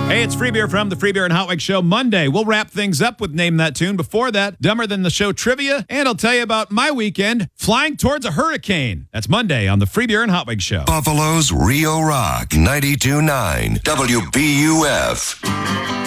Hey, it's Free Beer from the Free Beer and Hot Wig Show. Monday, we'll wrap things up with Name That Tune. Before that, Dumber Than the Show trivia, and I'll tell you about my weekend flying towards a hurricane. That's Monday on the Free Beer and Hot Wig Show. Buffalo's Rio Rock 92.9 WBUF.